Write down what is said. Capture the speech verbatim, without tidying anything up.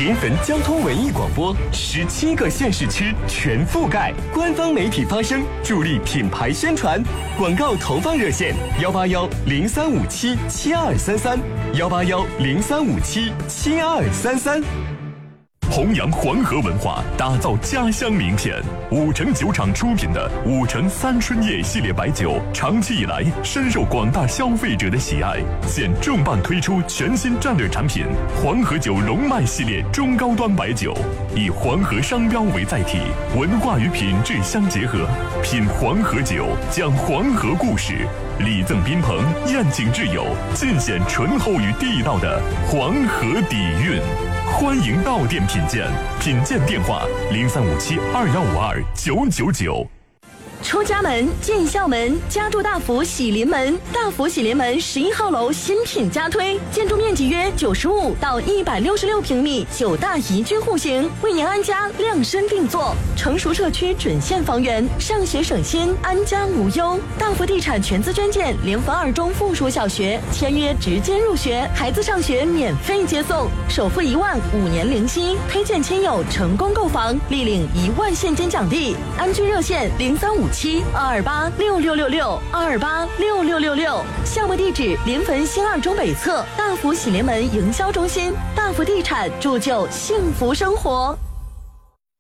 临汾交通文艺广播，十七个县市区全覆盖，官方媒体发声，助力品牌宣传。广告投放热线：幺八幺零三五七七二三三，幺八幺零三五七七二三三。 弘扬黄河文化，打造家乡名片。五城酒厂出品的五城三春叶系列白酒，长期以来深受广大消费者的喜爱。现重磅推出全新战略产品黄河酒龙脉系列中高端白酒，以黄河商标为载体，文化与品质相结合。品黄河酒，讲黄河故事，礼赠宾朋，宴请挚友，尽显醇厚与地道的黄河底蕴。欢迎到店品鉴，品鉴电话零三五七二幺五二九九九。 出家门，进校门，家住大福喜临门。大福喜临门十一号楼新品加推，建筑面积约九十五到一百六十六平米，九大宜居户型，为您安家量身定做。成熟社区准县房源，上学省心，安家无忧。大福地产全资捐建临汾二中附属小学，签约直接入学，孩子上学免费接送，首付一万，五年零息。推荐亲友成功购房，立领一万现金奖励。安居热线零三五七二二八六六六六二二八六六六六，项目地址临汾新二中北侧大福喜临门营销中心。大福地产铸就幸福生活。